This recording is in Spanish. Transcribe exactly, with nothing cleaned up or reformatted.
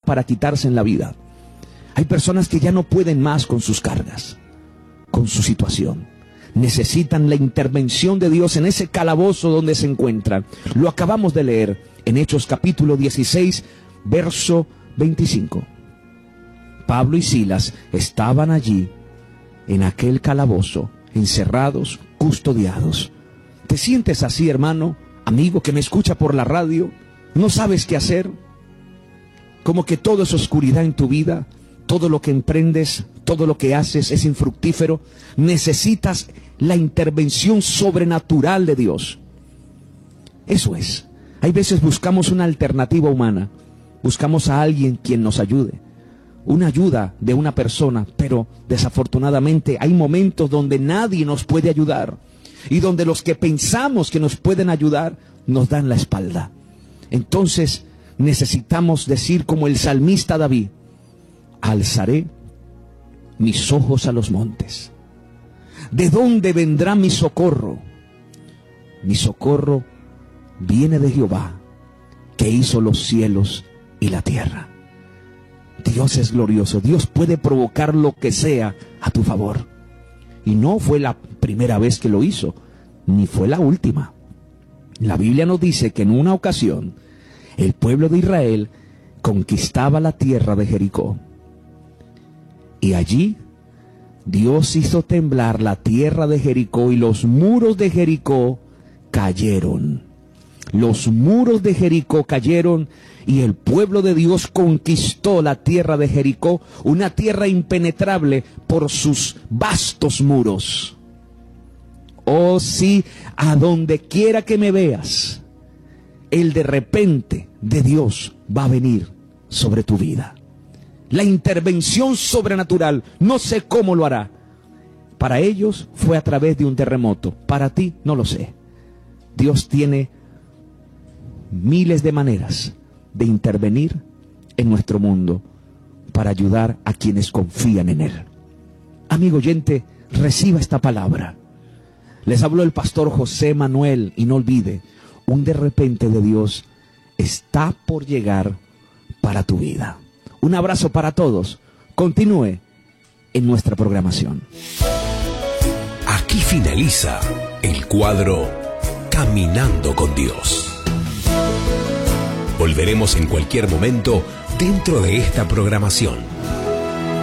para quitarse en la vida. Hay personas que ya no pueden más con sus cargas, con su situación. Necesitan la intervención de Dios en ese calabozo donde se encuentran. Lo acabamos de leer en Hechos capítulo dieciséis, verso veinticinco. Pablo y Silas estaban allí, en aquel calabozo, encerrados, custodiados. ¿Te sientes así, hermano, amigo que me escucha por la radio? ¿No sabes qué hacer? Como que todo es oscuridad en tu vida, todo lo que emprendes, todo lo que haces es infructífero. Necesitas la intervención sobrenatural de Dios. Eso es. Hay veces buscamos una alternativa humana, buscamos a alguien quien nos ayude, una ayuda de una persona, pero desafortunadamente hay momentos donde nadie nos puede ayudar y donde los que pensamos que nos pueden ayudar nos dan la espalda. Entonces necesitamos decir como el salmista David: alzaré mis ojos a los montes. ¿De dónde vendrá mi socorro? Mi socorro viene de Jehová, que hizo los cielos y la tierra. Dios es glorioso. Dios puede provocar lo que sea a tu favor. Y no fue la primera vez que lo hizo, ni fue la última. La Biblia nos dice que en una ocasión el pueblo de Israel conquistaba la tierra de Jericó. Y allí Dios hizo temblar la tierra de Jericó y los muros de Jericó cayeron. Los muros de Jericó cayeron y el pueblo de Dios conquistó la tierra de Jericó, una tierra impenetrable por sus vastos muros. Oh sí, a donde quiera que me veas, el de repente de Dios va a venir sobre tu vida. La intervención sobrenatural, no sé cómo lo hará. Para ellos fue a través de un terremoto, para ti no lo sé. Dios tiene miles de maneras de intervenir en nuestro mundo para ayudar a quienes confían en Él. Amigo oyente, reciba esta palabra. Les habló el pastor José Manuel y no olvide, un de repente de Dios está por llegar para tu vida. Un abrazo para todos. Continúe en nuestra programación. Aquí finaliza el cuadro Caminando con Dios. Volveremos en cualquier momento dentro de esta programación.